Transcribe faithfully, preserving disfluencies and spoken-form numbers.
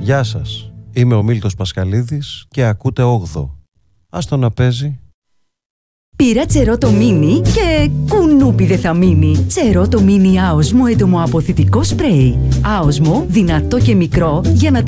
Γεια σας, είμαι ο Μίλτος Πασχαλίδης και ακούτε όγδοο. Ας το να παίζει. Πήρα τσερότο μίνι και κουνούπι δεν θα μείνει. Τσερότο μίνι άοσμο έντομο αποθητικό σπρέι. Άοσμο, δυνατό και μικρό για να